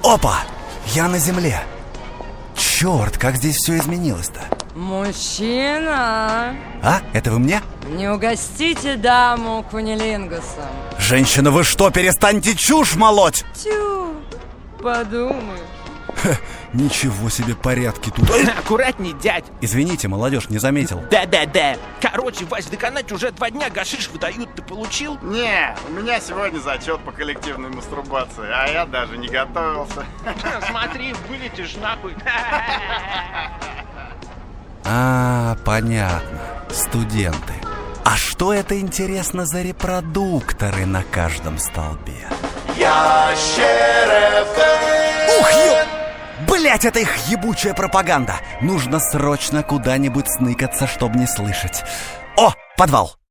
Опа! Я на земле. Черт, как здесь все изменилось-то. Мужчина, А? Это вы мне? не угостите даму кунилингусом. Женщина, вы что, перестаньте чушь молоть? Тю, подумай. Ничего себе порядки тут. Аккуратней, дядь. Извините, молодежь, не заметил. Да. Короче, Вась, в деканате уже 2 дня гашиш выдают. Ты получил? Не, у меня сегодня зачет по коллективной мастурбации, а я даже не готовился. Смотри, вылетишь нахуй. А, понятно. Студенты. А что это, интересно, за репродукторы на каждом столбе? Ух, Блять, это их ебучая пропаганда. Нужно срочно куда-нибудь сныкаться, чтобы не слышать. О, подвал.